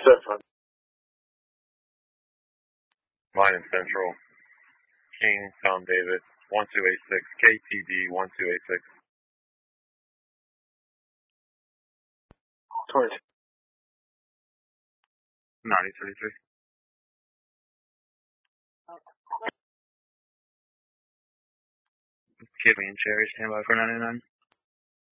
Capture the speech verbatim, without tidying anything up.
Stefan. Line Central. King, Tom David, one two eight six, K T D one two eight six. twenty-two. ninety thirty-three. Kidney and Cherry, standby for ninety-nine.